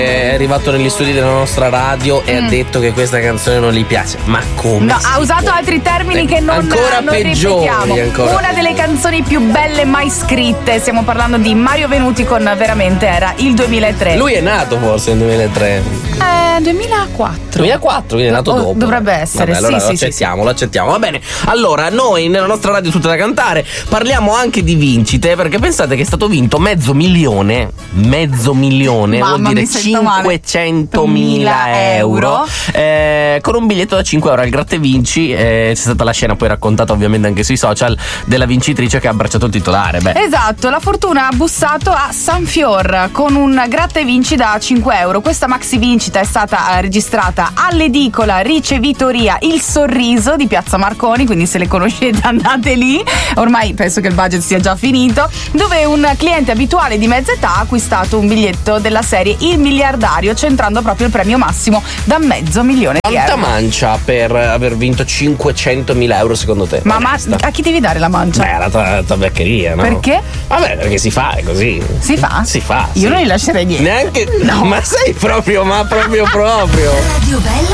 è arrivato negli studi della nostra radio e ha detto che questa canzone non gli piace. Ma come? No, ha usato altri termini che non peggiori, ripetiamo. Una delle canzoni più belle mai scritte. Stiamo parlando di Mario Venuti con Veramente, era il 2003. Lui è nato forse nel 2003. 2004. 2004, quindi è nato dopo. Dovrebbe essere. Vabbè, allora sì. lo accettiamo. Va bene. Allora, noi nella nostra radio Tutta da Cantare parliamo anche di vincite, perché pensate che è stato vinto mezzo milione, vuol dire 500.000 euro, con un biglietto da 5 euro al Gratta e Vinci. C'è stata la scena poi raccontata ovviamente anche sui social della vincitrice che ha abbracciato il titolare. Esatto, la fortuna ha bussato a Sanfior con un Gratta e Vinci da 5 euro. Questa maxi vincita è stata registrata all'edicola Ricevitoria Il Sorriso di Piazza Marconi, quindi se le conoscete andate lì, ormai penso che il budget sia già finito, dove un cliente abituale di mezza età ha acquistato un biglietto della serie Il Miliardario, centrando proprio il premio massimo da $500,000 di euro. Quanta mancia per aver vinto 500.000 euro secondo te? Ma a chi devi dare la mancia? La tabaccheria, no? Perché? Vabbè, perché si fa, è così. Si fa? Si fa. Io non li lascerei niente. Neanche. No. Ma sei proprio. Radio Bella